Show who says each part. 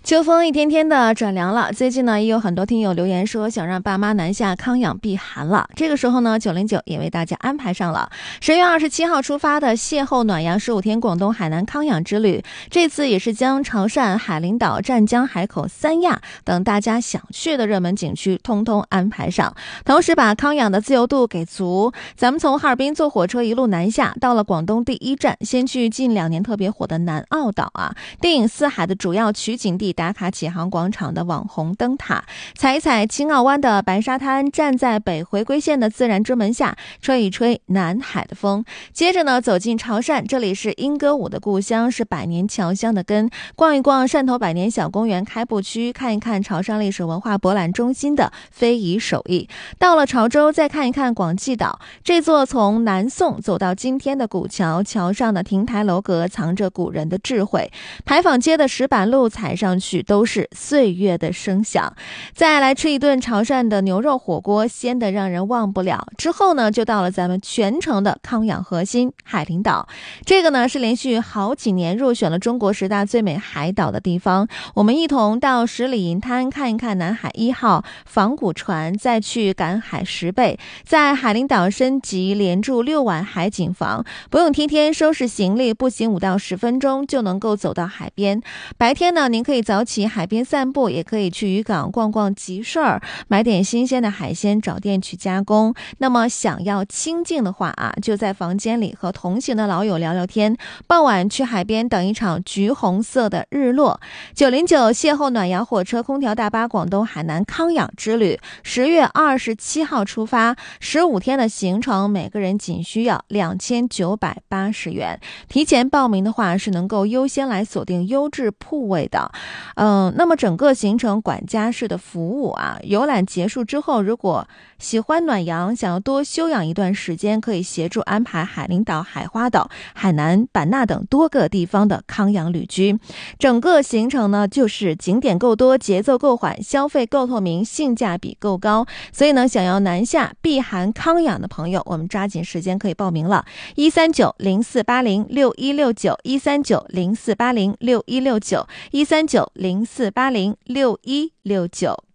Speaker 1: 秋风一天天的转凉了，最近呢也有很多听友留言说想让爸妈南下康养避寒了。这个时候呢909也为大家安排上了10月27号出发的邂逅暖阳15天广东海南康养之旅。这次也是将潮汕、海陵岛、湛江、海口、三亚等大家想去的热门景区通通安排上，同时把康养的自由度给足。咱们从哈尔滨坐火车一路南下，到了广东第一站，先去近2年特别火的南澳岛啊，电影《四海》的主要取景地打卡启航广场的网红灯塔，踩一踩青澳湾的白沙滩，站在北回归线的自然之门下，吹一吹南海的风。接着呢，走进潮汕，这里是莺歌舞的故乡，是百年侨乡的根。逛一逛汕头百年小公园开埠区，看一看潮汕历史文化博览中心的非遗手艺。到了潮州，再看一看广济岛，这座从南宋走到今天的古桥，桥上的亭台楼阁藏着古人的智慧，牌坊街的石板路踩上去都是岁月的声响。再来吃一顿潮汕的牛肉火锅，鲜的让人忘不了。之后呢，就到了咱们全城的康养核心海陵岛，这个呢是连续好几年入选了中国10大最美海岛的地方。我们一同到十里银滩看一看南海1号仿古船，再去赶海10倍，在海陵岛升级连住6晚海景房，不用天天收拾行李，步行5到10分钟就能够走到海边。白天呢，您可以早起海边散步，也可以去渔港逛逛集市儿，买点新鲜的海鲜找店去加工。那么想要清静的话啊，就在房间里和同行的老友聊聊天，傍晚去海边等一场橘红色的日落。909邂逅暖阳火车空调大巴广东海南康养之旅，10月27号出发，15天的行程，每个人仅需要2980元。提前报名的话是能够优先来锁定优质铺位的。那么整个行程管家式的服务啊，游览结束之后，如果喜欢暖阳，想要多休养一段时间，可以协助安排海陵岛、海花岛、海南、版纳等多个地方的康养旅居。整个行程呢，就是景点够多，节奏够缓，消费够透明，性价比够高。所以呢，想要南下避寒康养的朋友，我们抓紧时间可以报名了。13904806169 13904806169 13904806169。